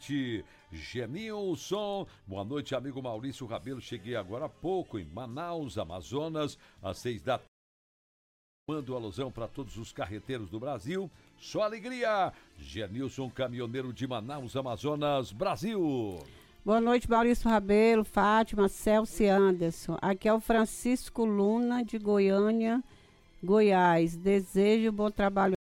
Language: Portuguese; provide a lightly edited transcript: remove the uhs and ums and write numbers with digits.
noite, Genilson. Boa noite, amigo Maurício Rabelo. Cheguei agora há pouco em Manaus, Amazonas, às 6 da tarde. Mando alusão para todos os carreteiros do Brasil. Só alegria. Genilson, caminhoneiro de Manaus, Amazonas, Brasil. Boa noite, Maurício Rabelo, Fátima, Celso e Anderson. Aqui é o Francisco Luna, de Goiânia, Goiás. Desejo bom trabalho